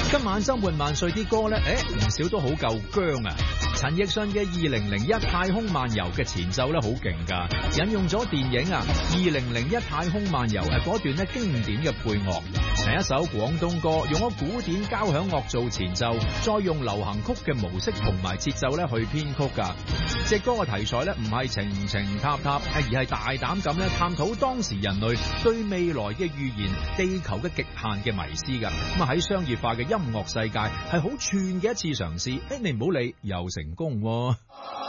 今晚周末萬歲啲歌咧，唔少都好夠姜啊！陳奕迅嘅2001太空漫遊嘅前奏咧好勁噶，引用咗電影啊2001太空漫遊嗰段咧經典嘅配樂，係一首廣東歌，用咗古典交響樂做前奏，再用流行曲嘅模式同埋節奏咧去編曲噶。隻歌嘅題材咧唔係情情塔塔，而係大膽咁咧探討當時人類對未來嘅預言、地球嘅極限嘅迷思噶。咁啊喺商業化嘅音樂世界係好串嘅一次嘗試，你唔好理又成功喎。